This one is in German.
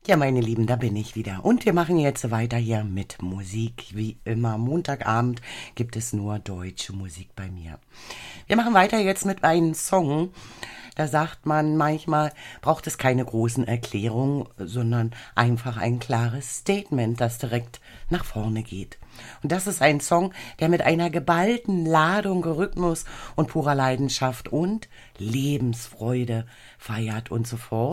Ja, meine Lieben, da bin ich wieder. Und wir machen jetzt weiter hier mit Musik. Wie immer, Montagabend gibt es nur deutsche Musik bei mir. Wir machen weiter jetzt mit einem Song. Da sagt man, manchmal braucht es keine großen Erklärungen, sondern einfach ein klares Statement, das direkt nach vorne geht. Und das ist ein Song, der mit einer geballten Ladung Rhythmus und purer Leidenschaft und Lebensfreude feiert und so fort.